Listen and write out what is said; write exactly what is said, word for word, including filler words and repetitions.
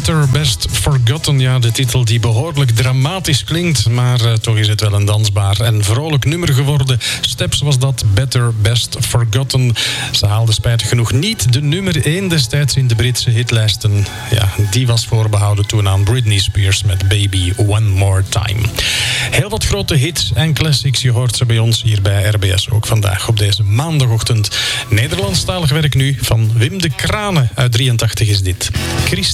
Better Best Forgotten. Ja, de titel die behoorlijk dramatisch klinkt, maar uh, toch is het wel een dansbaar en vrolijk nummer geworden. Steps was dat, Better Best Forgotten. Ze haalde spijtig genoeg niet de nummer één destijds in de Britse hitlijsten. Ja, die was voorbehouden toen aan Britney Spears met Baby One More Time. Heel wat grote hits en classics, je hoort ze bij ons hier bij R B S ook vandaag op deze maandagochtend. Nederlandstalig werk nu van Wim de Kranen. Uit drieëntachtig is dit. Christ